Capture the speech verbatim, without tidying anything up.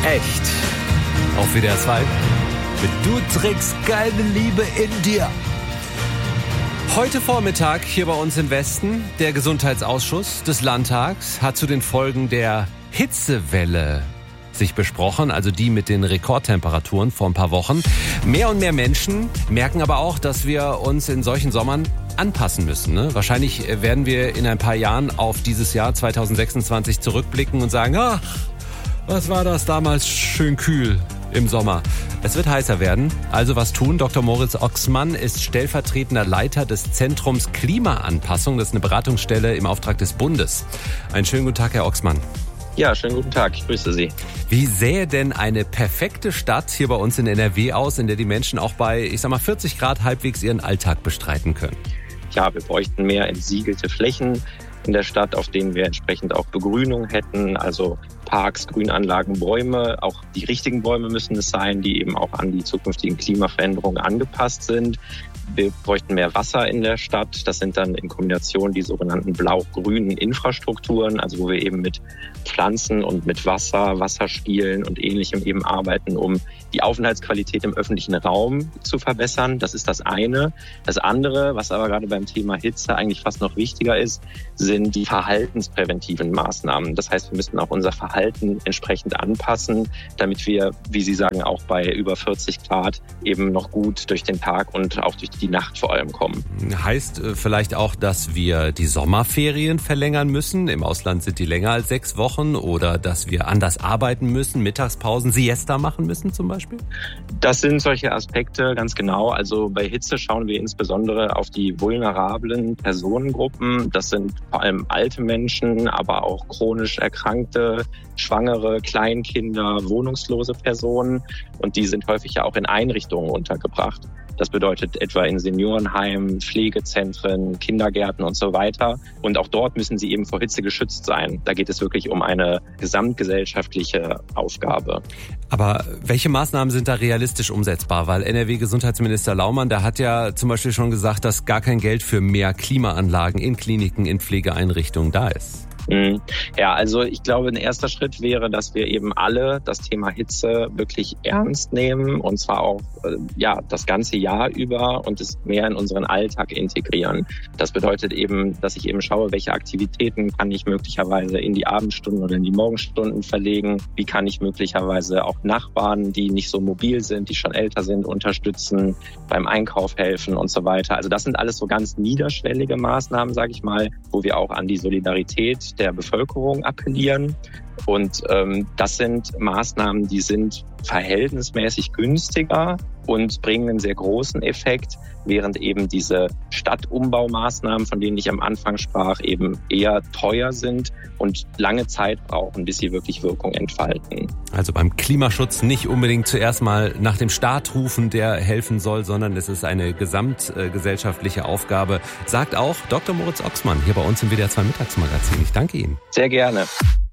echt. Auf W D R zwei. Mit Du trägst keine Liebe in dir. Heute Vormittag hier bei uns im Westen, der Gesundheitsausschuss des Landtags hat zu den Folgen der Hitzewelle sich besprochen, also die mit den Rekordtemperaturen vor ein paar Wochen. Mehr und mehr Menschen merken aber auch, dass wir uns in solchen Sommern anpassen müssen. Ne? Wahrscheinlich werden wir in ein paar Jahren auf dieses Jahr zwanzig sechsundzwanzig zurückblicken und sagen, ach, was war das damals schön kühl im Sommer. Es wird heißer werden. Also was tun? Doktor Moritz Oxmann ist stellvertretender Leiter des Zentrums Klimaanpassung. Das ist eine Beratungsstelle im Auftrag des Bundes. Einen schönen guten Tag, Herr Oxmann. Ja, schönen guten Tag. Ich grüße Sie. Wie sähe denn eine perfekte Stadt hier bei uns in N R W aus, in der die Menschen auch bei, ich sag mal, vierzig Grad halbwegs ihren Alltag bestreiten können? Ja, wir bräuchten mehr entsiegelte Flächen in der Stadt, auf denen wir entsprechend auch Begrünung hätten, also Parks, Grünanlagen, Bäume. Auch die richtigen Bäume müssen es sein, die eben auch an die zukünftigen Klimaveränderungen angepasst sind. Wir bräuchten mehr Wasser in der Stadt. Das sind dann in Kombination die sogenannten blau-grünen Infrastrukturen, also wo wir eben mit Pflanzen und mit Wasser, Wasserspielen und Ähnlichem eben arbeiten, um die Aufenthaltsqualität im öffentlichen Raum zu verbessern. Das ist das eine. Das andere, was aber gerade beim Thema Hitze eigentlich fast noch wichtiger ist, sind die verhaltenspräventiven Maßnahmen. Das heißt, wir müssten auch unser Verhalten entsprechend anpassen, damit wir, wie Sie sagen, auch bei über vierzig Grad eben noch gut durch den Tag und auch durch die Nacht vor allem kommen. Heißt äh, vielleicht auch, dass wir die Sommerferien verlängern müssen? Im Ausland sind die länger als sechs Wochen. Oder dass wir anders arbeiten müssen, Mittagspausen, Siesta machen müssen zum Beispiel? Das sind solche Aspekte, ganz genau. Also bei Hitze schauen wir insbesondere auf die vulnerablen Personengruppen. Das sind vor allem alte Menschen, aber auch chronisch Erkrankte, Schwangere, Kleinkinder, wohnungslose Personen. Und die sind häufig ja auch in Einrichtungen untergebracht. Das bedeutet etwa in Seniorenheimen, Pflegezentren, Kindergärten und so weiter. Und auch dort müssen sie eben vor Hitze geschützt sein. Da geht es wirklich um eine gesamtgesellschaftliche Aufgabe. Aber welche Maßnahmen sind da realistisch umsetzbar? Weil N R W-Gesundheitsminister Laumann, der hat ja zum Beispiel schon gesagt, dass gar kein Geld für mehr Klimaanlagen in Kliniken, in Pflegeeinrichtungen da ist. Ja, also ich glaube, ein erster Schritt wäre, dass wir eben alle das Thema Hitze wirklich ernst nehmen und zwar auch ja das ganze Jahr über und es mehr in unseren Alltag integrieren. Das bedeutet eben, dass ich eben schaue, welche Aktivitäten kann ich möglicherweise in die Abendstunden oder in die Morgenstunden verlegen. Wie kann ich möglicherweise auch Nachbarn, die nicht so mobil sind, die schon älter sind, unterstützen, beim Einkauf helfen und so weiter. Also das sind alles so ganz niederschwellige Maßnahmen, sage ich mal, wo wir auch an die Solidarität der Bevölkerung appellieren. Und ähm, das sind Maßnahmen, die sind verhältnismäßig günstiger und bringen einen sehr großen Effekt, während eben diese Stadtumbaumaßnahmen, von denen ich am Anfang sprach, eben eher teuer sind und lange Zeit brauchen, bis sie wirklich Wirkung entfalten. Also beim Klimaschutz nicht unbedingt zuerst mal nach dem Staat rufen, der helfen soll, sondern es ist eine gesamtgesellschaftliche Aufgabe, sagt auch Doktor Moritz Oxmann hier bei uns im W D R zwei Mittagsmagazin. Ich danke Ihnen. Sehr gerne.